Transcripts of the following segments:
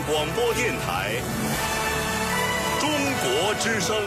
广播电台中国之声。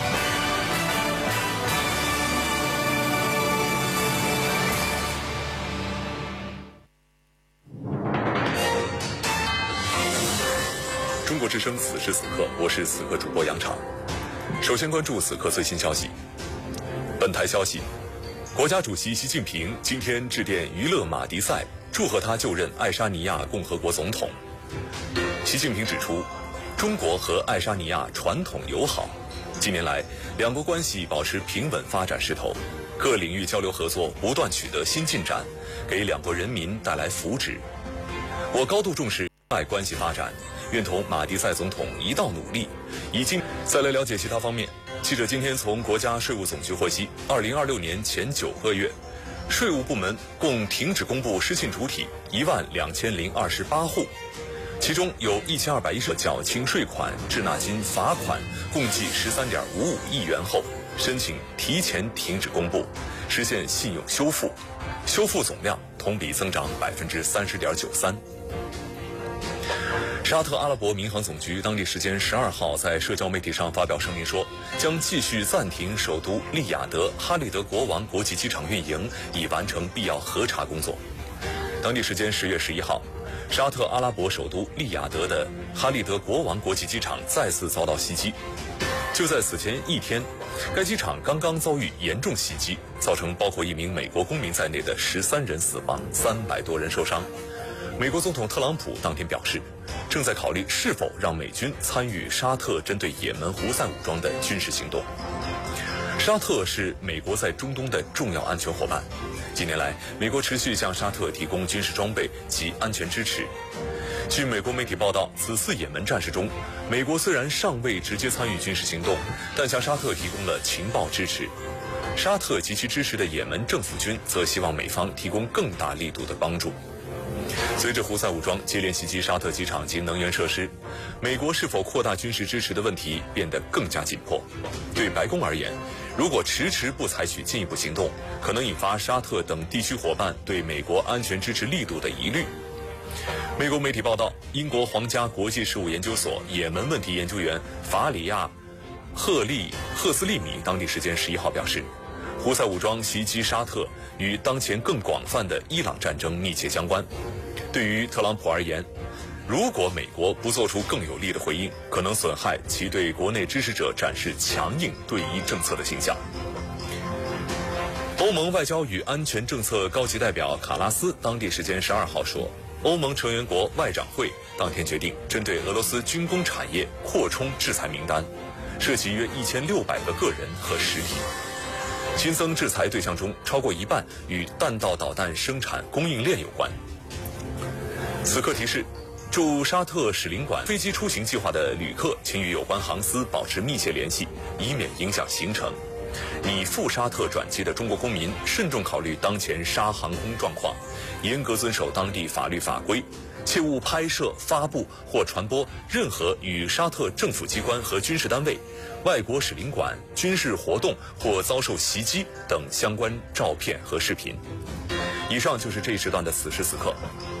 中国之声此时此刻，我是此刻主播杨畅。首先关注此刻最新消息。本台消息，国家主席习近平今天致电娱乐马迪赛，祝贺他就任爱沙尼亚共和国总统。习近平指出，中国和爱沙尼亚传统友好，近年来两国关系保持平稳发展势头，各领域交流合作不断取得新进展，给两国人民带来福祉。我高度重视两岸关系发展，愿同马迪赛总统一道努力。再来了解其他方面。记者今天从国家税务总局获悉，2026年前9个月，税务部门共停止公布失信主体12028户，其中有1210缴清税款、滞纳金、罚款共计13.55亿元后，申请提前停止公布，实现信用修复，修复总量同比增长30.93%。沙特阿拉伯民航总局当地时间12号在社交媒体上发表声明说，将继续暂停首都利雅得哈利德国王国际机场运营，以完成必要核查工作。当地时间10月11号，沙特阿拉伯首都利雅得的哈利德国王国际机场再次遭到袭击。就在此前一天，该机场刚刚遭遇严重袭击，造成包括一名美国公民在内的13人死亡，300多人受伤。美国总统特朗普当天表示，正在考虑是否让美军参与沙特针对也门胡塞武装的军事行动。沙特是美国在中东的重要安全伙伴，近年来，美国持续向沙特提供军事装备及安全支持。据美国媒体报道，此次也门战事中，美国虽然尚未直接参与军事行动，但向沙特提供了情报支持。沙特及其支持的也门政府军则希望美方提供更大力度的帮助。随着胡塞武装接连袭击沙特机场及能源设施，美国是否扩大军事支持的问题变得更加紧迫。对白宫而言，如果迟迟不采取进一步行动，可能引发沙特等地区伙伴对美国安全支持力度的疑虑。美国媒体报道，英国皇家国际事务研究所也门问题研究员法里亚·赫斯利米当地时间11号表示，胡塞武装袭击沙特与当前更广泛的伊朗战争密切相关。对于特朗普而言，如果美国不做出更有力的回应，可能损害其对国内支持者展示强硬对伊政策的形象。欧盟外交与安全政策高级代表卡拉斯当地时间12号说，欧盟成员国外长会当天决定针对俄罗斯军工产业扩充制裁名单，涉及约1600个个人和实体。新增制裁对象中，超过一半与弹道导弹生产供应链有关。此刻提示，驻沙特使领馆飞机出行计划的旅客，请与有关航司保持密切联系，以免影响行程。拟赴沙特转机的中国公民，慎重考虑当前沙航空状况，严格遵守当地法律法规，切勿拍摄、发布或传播任何与沙特政府机关和军事单位、外国使领馆、军事活动或遭受袭击等相关照片和视频。以上就是这一时段的此时此刻。